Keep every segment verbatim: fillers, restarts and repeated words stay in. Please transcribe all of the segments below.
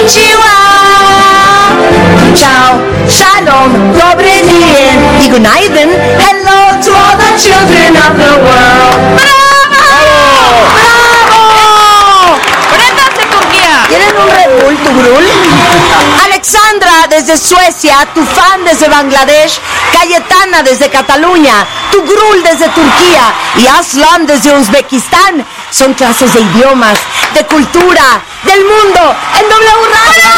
Konnichiwa. Ciao, shalom, dobre dien, y günaydın. Hello to all the children of the world. ¡Bravo! ¡Bravo! ¡Brendan de Turquía! ¿Tienen un Red Bull, tu grul? Alexandra desde Suecia, tu fan desde Bangladesh, Cayetana desde Cataluña, tu grul desde Turquía y Aslan desde Uzbekistán. Son clases de idiomas, de cultura, del mundo, en W Radio.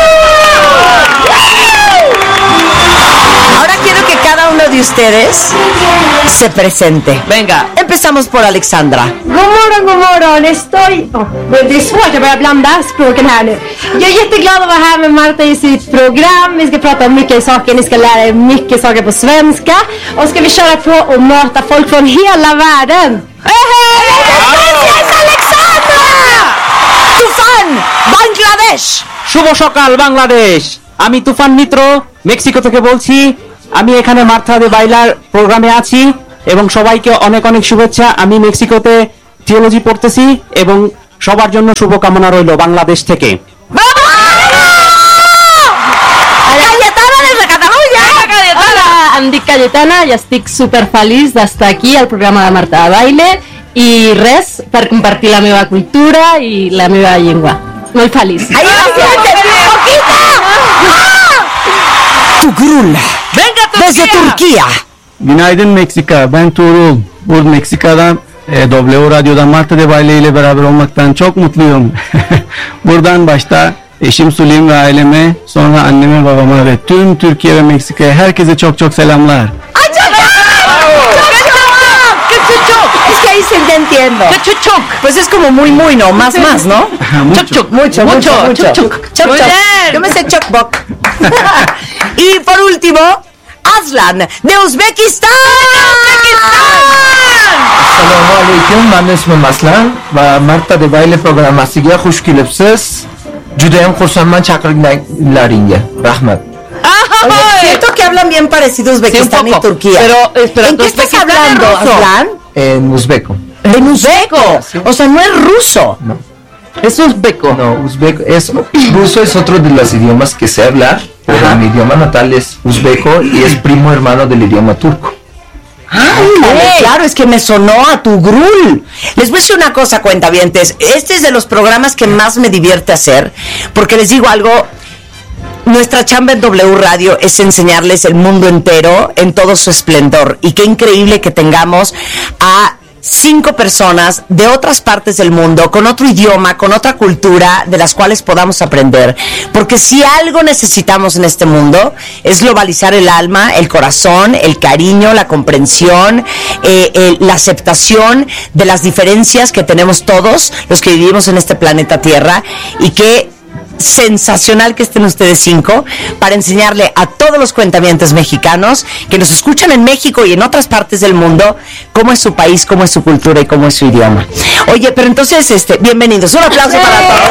Ahora quiero que cada uno de ustedes se presente. Venga. Empezamos por Alexandra. God morgon, god morgon. Estoy... Oh, det är svårt att börja blanda språken här nu. Jag är jätteglad att vara här med Marta i sitt program. Vi ska prata om mycket saker. Ni ska lära er mycket saker på svenska. Och ska vi köra på och möta folk från hela världen. ¡Gracias, Alexandra! ¡Tufan, Bangladesh! শুভ সকাল বাংলাদেশ। আমি তুফান মিত্র মেক্সিকো থেকে বলছি। আমি এখানে মার্থা দে বাইলার প্রোগ্রামে আছি এবং সবাইকে অনেক অনেক শুভেচ্ছা। আমি মেক্সিকোতে থিওলজি পড়তেছি এবং সবার জন্য শুভকামনা রইল বাংলাদেশ থেকে। Cayetana desde Cataluña. Hola, Andy Cayetana. Ya estoy súper feliz de estar aquí al programa de Marta de Baile y res para compartir la nueva cultura y la nueva lengua. Muy feliz. ¡Ahí lo sientes, un poquito! Tu grul. Venga, Turquía. Desde Turquía. Günaydın Meksika, ben Tuğrul. Bur Meksika'da e, W Radyo'da Marta de Baile ile beraber olmaktan çok mutluyum. Buradan başta eşim Sulim ve aileme, sonra anneme, babama ve tüm Türkiye ve Meksika'ya herkese çok çok selamlar. ¡Ay, Choc! ¡Qué chuchuc! Es que ahí se ya entiendo. ¡Qué chuchuc! Pues es como muy, muy, ¿no? Más, más, ¿no? mucho. Choc, choc, mucho, mucho, mucho. Choc, choc. Muy choc. bien. Yo me sé choc boc. Y por último, Aslan de Uzbekistán. Assalomu alaykum, men ismim Aslan va Marta de Baile programmasiga xush kelibsiz. Juda ham xursandman chaqirganlaringga. Rahmat. Oye, siento que hablan bien parecido Uzbekistán Sí, un y poco. Turquía. Pero, espera, ¿en qué estás Uzbekistán hablando, es ruso. Aslan? En uzbeko. En uzbeco. O sea, no es ruso. Es uzbeco. No, uzbeko es ruso es otro de los idiomas que sé hablar, pero mi idioma natal es uzbeko y es primo hermano del idioma turco. Ándale, claro, es que me sonó a tu grul. Les voy a decir una cosa, cuentavientes. Este es de los programas que más me divierte hacer, porque les digo algo. Nuestra chamba en W Radio es enseñarles el mundo entero en todo su esplendor. Y qué increíble que tengamos a cinco personas de otras partes del mundo, con otro idioma, con otra cultura, de las cuales podamos aprender. Porque si algo necesitamos en este mundo, es globalizar el alma, el corazón, el cariño, la comprensión, eh, eh, la aceptación de las diferencias que tenemos todos los que vivimos en este planeta Tierra, y que sensacional que estén ustedes cinco para enseñarle a todos los cuentavientes mexicanos que nos escuchan en México y en otras partes del mundo cómo es su país, cómo es su cultura y cómo es su idioma. Oye, pero entonces, este, bienvenidos. Un aplauso para todos.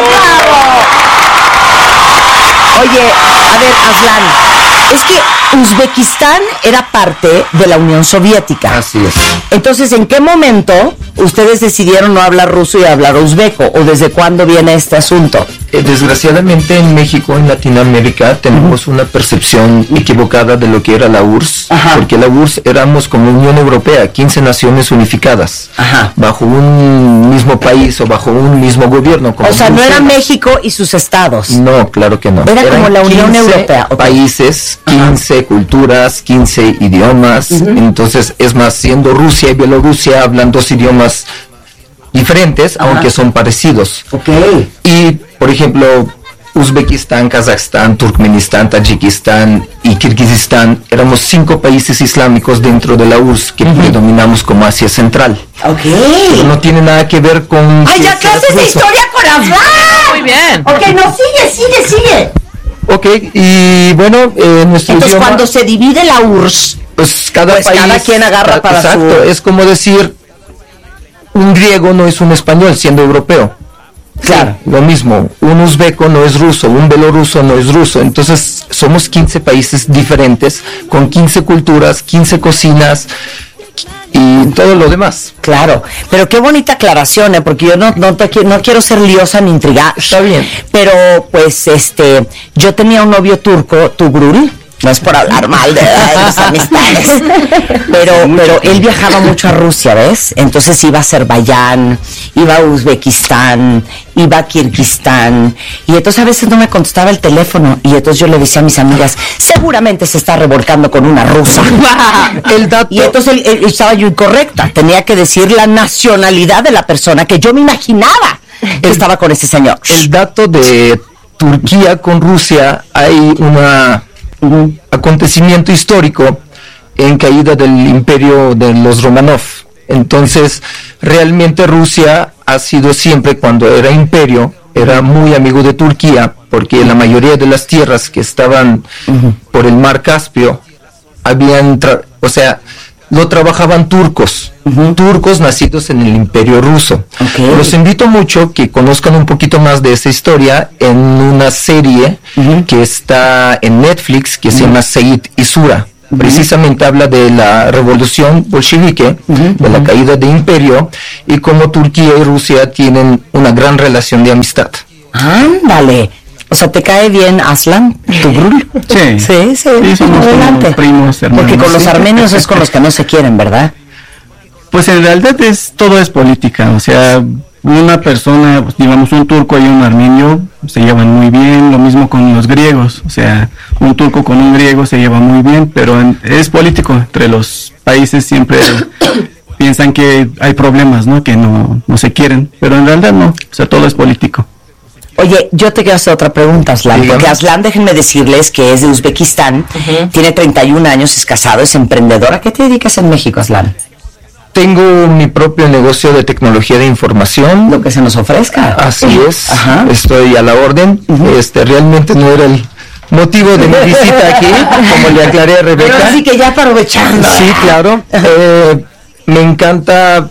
Oye, a ver, Aslan, es que Uzbekistán era parte de la Unión Soviética. Así es. Entonces, ¿en qué momento ustedes decidieron no hablar ruso y hablar uzbeco? ¿O desde cuándo viene este asunto? Eh, desgraciadamente en México, en Latinoamérica, tenemos una percepción equivocada de lo que era la U R S S, Ajá. porque la U R S S éramos como Unión Europea, quince naciones unificadas, Ajá. bajo un mismo país o bajo un mismo gobierno. Como O sea, no era Bruselas. México y sus estados. No, claro que no. Era Eran como la Unión quince Europea, ok. países, quince culturas, quince idiomas. Entonces, es más, siendo Rusia y Bielorrusia, hablan dos idiomas diferentes, Ajá. aunque son parecidos. Ok. Y, por ejemplo, Uzbekistán, Kazajstán, Turkmenistán, Tayikistán y Kirguistán, éramos cinco países islámicos dentro de la U R S S que predominamos como Asia Central. Ok. Pero no tiene nada que ver con... ¡Ay, ya que clases seas de ruso. historia con Aslan! Muy bien. Ok, no, sigue, sigue, sigue. Ok, y bueno, eh, nuestro Entonces, idioma... cuando se divide la U R S S, Pues cada Pues país... cada quien agarra para Exacto, su- es como decir, un griego no es un español siendo europeo. Claro. Sí, lo mismo, un uzbeco no es ruso, un belorruso no es ruso. Entonces, somos quince países diferentes, con quince culturas, quince cocinas, y todo lo demás. Claro, pero qué bonita aclaración, ¿eh? Porque yo no, no, te, no quiero ser liosa ni intrigar. Está bien. Pero, pues, este, yo tenía un novio turco, Tugrul, no es por hablar mal de, de las amistades, pero, pero él viajaba mucho a Rusia, ¿ves? Entonces iba a Azerbaiyán, iba a Uzbekistán, iba a Kirguistán, y entonces a veces no me contestaba el teléfono, y entonces yo le decía a mis amigas, seguramente se está revolcando con una rusa. El dato... Y entonces él, él, estaba yo incorrecta, tenía que decir la nacionalidad de la persona que yo me imaginaba que estaba con ese señor. El dato de Turquía con Rusia, hay una... un acontecimiento histórico en caída del imperio de los Romanov. Entonces, realmente Rusia ha sido siempre, cuando era imperio, era muy amigo de Turquía, porque la mayoría de las tierras que estaban uh-huh. por el mar Caspio, habían, tra- o sea, lo trabajaban turcos, uh-huh. turcos nacidos en el imperio ruso. Okay. Los invito mucho que conozcan un poquito más de esa historia en una serie uh-huh. que está en Netflix, que uh-huh. se llama Seid y Sura. Uh-huh. Precisamente habla de la revolución bolchevique, uh-huh. de la caída de imperio, y cómo Turquía y Rusia tienen una gran relación de amistad. ¡Ándale! O sea, ¿te cae bien Aslan, Tugrul? Sí. Sí, sí. Sí, somos adelante. Primos, hermanos. Porque con los sí. armenios es con los que no se quieren, ¿verdad? Pues en realidad es todo es política. O sea, una persona, pues, digamos un turco y un armenio se llevan muy bien. Lo mismo con los griegos. O sea, un turco con un griego se lleva muy bien, pero en, es político. Entre los países siempre piensan que hay problemas, ¿no? Que no, no se quieren, pero en realidad no. O sea, todo es político. Oye, yo te quiero hacer otra pregunta, Aslan, sí, porque Aslan, déjenme decirles que es de Uzbekistán, uh-huh. tiene treinta y un años, es casado, es emprendedor. ¿A qué te dedicas en México, Aslan? Tengo mi propio negocio de tecnología de información. Lo que se nos ofrezca. Así es, Ajá. estoy a la orden. Uh-huh. Este, realmente no era el motivo de mi visita aquí, como le aclaré a Rebeca. Pero así que ya aprovechando. Sí, claro. Eh, me encanta...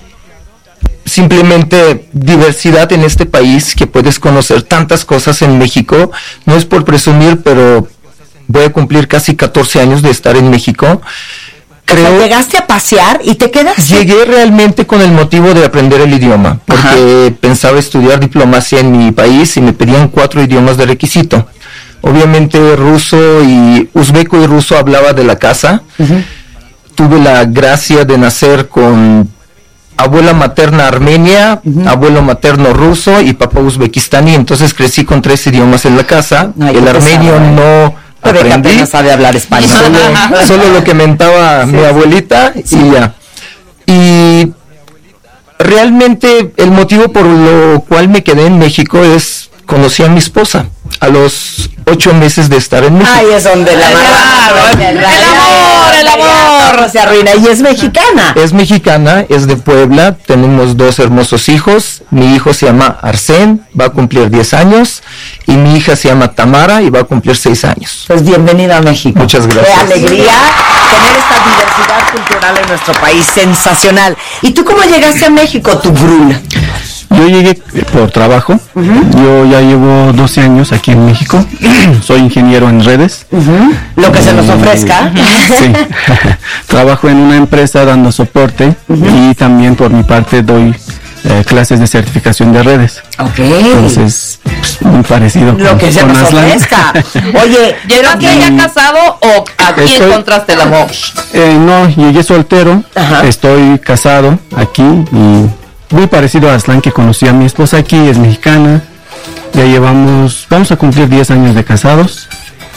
simplemente diversidad en este país, que puedes conocer tantas cosas en México. No es por presumir, pero voy a cumplir casi catorce años de estar en México. Creo, o sea, llegaste a pasear y te quedaste. Llegué realmente con el motivo de aprender el idioma, porque Ajá. pensaba estudiar diplomacia en mi país y me pedían cuatro idiomas de requisito. Obviamente ruso y uzbeco y ruso hablaba de la casa. Uh-huh. Tuve la gracia de nacer con abuela materna armenia, uh-huh. abuelo materno ruso y papá uzbekistaní, entonces crecí con tres idiomas en la casa. Ay, el armenio sabe. no aprendí, no sabe hablar español. Solo, solo lo que mentaba sí, mi abuelita sí. y ya. Y realmente el motivo por lo cual me quedé en México es, conocí a mi esposa a los ocho meses de estar en México. Ay, es donde la claro, el, el amor, el amor se arruina. Y es mexicana. Es mexicana, es de Puebla. Tenemos dos hermosos hijos. Mi hijo se llama Arsén, va a cumplir diez años. Y mi hija se llama Tamara y va a cumplir seis años. Pues bienvenida a México. Muchas gracias. Qué alegría tener esta diversidad cultural en nuestro país. Sensacional. ¿Y tú cómo llegaste a México, Tugrul? Yo llegué por trabajo. Uh-huh. Yo ya llevo doce años aquí en México. Soy ingeniero en redes. Uh-huh. Lo que eh, se nos ofrezca. Sí. Trabajo en una empresa dando soporte uh-huh. y también por mi parte doy eh, clases de certificación de redes. Ok. Entonces, pues, muy parecido. Lo con, que se con nos Aslan. ofrezca. Oye, ¿llegaste aquí ya casado o aquí estoy, encontraste el amor? Eh, no, llegué soltero. Ajá. Estoy casado aquí y muy parecido a Aslan, que conocí a mi esposa aquí, es mexicana. Ya llevamos, vamos a cumplir diez años de casados.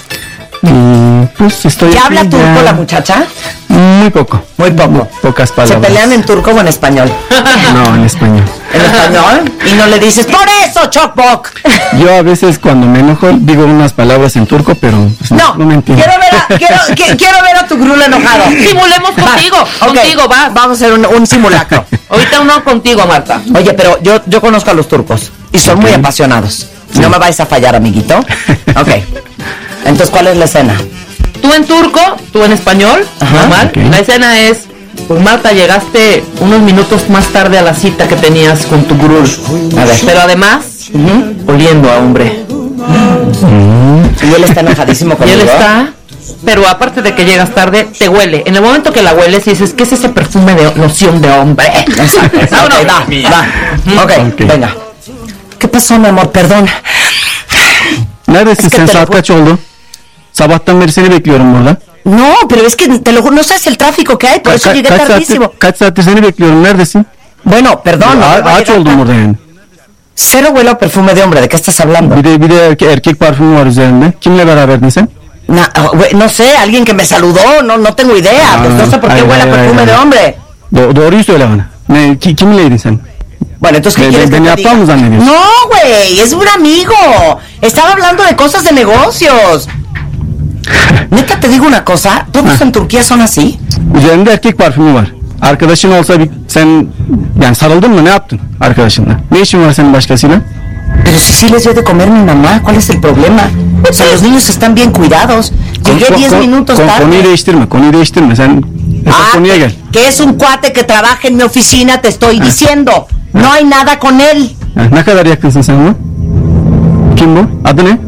Y pues estoy ¿Ya aquí, habla turco ya... la muchacha? Muy poco. Muy poco. Muy pocas palabras. ¿Se pelean en turco o en español? No, en español. ¿En español? Y no le dices, ¡por eso, Chokbok! Yo a veces cuando me enojo digo unas palabras en turco, pero pues, no, no, no me entiendo. Quiero ver a, quiero, que, quiero ver a tu grul enojado. Simulemos contigo, va, contigo, okay. va. Vamos a hacer un, un simulacro. Ahorita uno contigo, Marta. Oye, pero yo, yo conozco a los turcos y son okay. muy apasionados. Sí. No me vais a fallar, amiguito. Ok. Entonces, ¿cuál es la escena? Tú en turco, tú en español, Ajá, normal. Okay. La escena es, pues Marta, llegaste unos minutos más tarde a la cita que tenías con tu grul. A ver. Pero además, uh-huh. oliendo a hombre. Uh-huh. Y él está enojadísimo conmigo. Y él está pero aparte de que llegas tarde, te huele. En el momento que la hueles y dices, ¿qué es ese perfume de loción de hombre? Exacto. No, no, Ok, va, va. Ok, Ok. venga. ¿Qué pasó, mi amor? Perdón. Neredesin Es que sen? te lo Saat ju- kaç oldu? Sabahtan beri seni bekliyorum burada. No, pero es que te lo juro, no sabes el tráfico que hay, por eso Ka- llegué kaç tardísimo. saattir, kaç saattir seni bekliyorum. Neredesin? Bueno, perdón. no A- vuelvo a ağaç llegar oldum tarde. burada yani. Cero huele a perfume de hombre, ¿de qué estás hablando? Bir de bir de erke- erkek parfümü var üzerinde. Kimle beraberdin sen? Na- oh, güey, no sé, alguien que me saludó, no, no tengo idea, Ah, pues no sé por qué ay, huele a ay, perfume ay, de ay. hombre. Do- doğruyu söyle bana. Ne ki, kiminleydin sen? Bueno, entonces, ¿qué Be- quieres be- que beni te aptal diga? mı zannediyorsun? No, güey, es un amigo. Estaba hablando de cosas de negocios. Neta, te digo una cosa, todos en Turquía son así. Üzerinde erkek parfümü var. Arkadaşın olsa bir, sen yani sarıldın mı, ne yaptın arkadaşınla? Ne işin var senin başkasıyla? Pero si sí les dio de comer mi mamá, ¿cuál es el problema? O sea, los niños están bien cuidados. Llegué Kon- diez kon- minutos kon- Konuyu tarde. değiştirme, konuyu değiştirme. Sen esas Ah, konuya que, gel. que es un cuate que trabaja en mi oficina, te estoy diciendo. No hay nada con él. Ha, ne kadar yakınsın sen ona? Kim bu? Adı ne?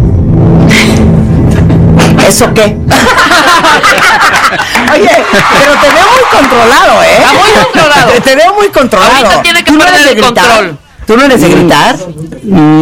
¿Eso qué? Oye, pero te veo muy controlado, ¿eh? Está muy controlado. Te, te veo muy controlado. Ahorita tiene que ¿Tú no perder eres de el gritar? control. ¿Tú no eres de gritar?